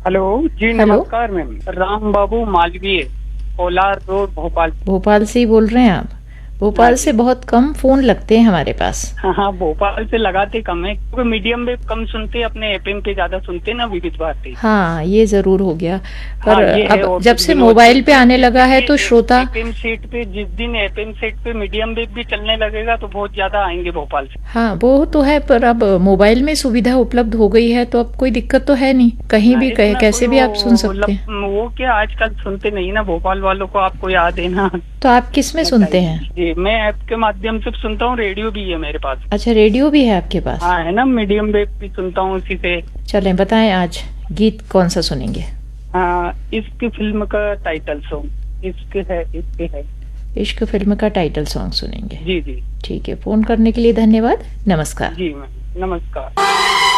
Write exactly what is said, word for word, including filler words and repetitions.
Hello जी, hello. नमस्कार ma'am. Ram बाबू Malviya, Kolar road, Bhopal. Bhopal से ही बोल रहे हैं आप? हाँ भोपाल से जी। बहुत कम फोन लगते हैं हमारे पास। हाँ हाँ, भोपाल से लगाते कम है क्योंकि मीडियम वेव कम सुनते, अपने एफएम पे ज्यादा सुनते ना, विविध भारती। हाँ, ये जरूर हो गया। पर हाँ ये है। अब और जब कुछ से विनोद, जिस मोबाइल पे दिन आने जिस लगा दिन है तो ये श्रोता। एफएम सेट पे जिस दिन एफएम सेट पे मीडियम वेव भी चलने लगेगा तो बहुत ज्यादा आएंगे भोपाल से। हाँ, वो तो है, पर अब मोबाइल में सुविधा उपलब्ध हो गई है तो अब कोई दिक्कत तो है नहीं, कहीं हाँ, भी कहीं इतना कोई कैसे भी आप सुन वो सकते मतलब हैं। वो क्या आजकल सुनते नहीं ना भोपाल वालों को, आपको याद है ना। तो आप किस में ना सुनते टाइम हैं? जी, मैं ऐप के माध्यम से सुनता हूँ, रेडियो भी है मेरे पास। अच्छा, रेडियो भी है आपके पास? हाँ है ना, मीडियम वेव भी सुनता हूँ उसी से। चलें, बताएं आज गीत कौन सा सुनेंगे? हाँ, इश्क फिल्म का टाइटल सॉन्ग, इश्क है इश्क है। इश्क फिल्म का टाइटल सॉन्ग सुनेंगे? जी जी। ठीक है, फोन करने के लिए धन्यवाद। नमस्कार। जी मैम, नमस्कार।